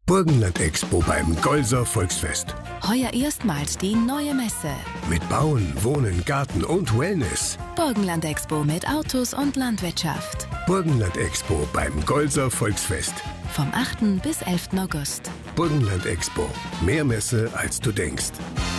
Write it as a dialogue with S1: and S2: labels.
S1: Burgenland Expo beim Golser Volksfest.
S2: Heuer erstmals die neue Messe.
S1: Mit Bauen, Wohnen, Garten und Wellness.
S2: Burgenland Expo mit Autos und Landwirtschaft.
S1: Burgenland Expo beim Golser Volksfest.
S2: Vom 8. bis 11. August.
S1: Burgenland Expo. Mehr Messe, als du denkst.